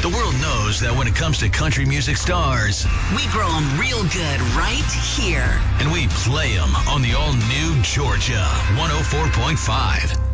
The world knows that when it comes to country music stars, we grow them real good right here. And we play them on the all-new Georgia 104.5.